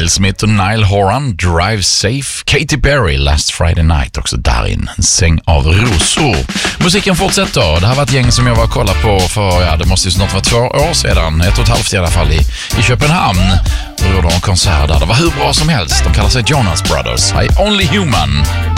Will Smith och Niall Horan, Drive Safe. Katy Perry, Last Friday Night, också där in. En säng av rosor. Musiken fortsätter. Det här var ett gäng som jag var och kollade på för, det måste ju snart vara 2 år sedan. 1,5 i alla fall i Köpenhamn. Då gjorde de en konsert där. Det var hur bra som helst. De kallar sig Jonas Brothers. I Only Human.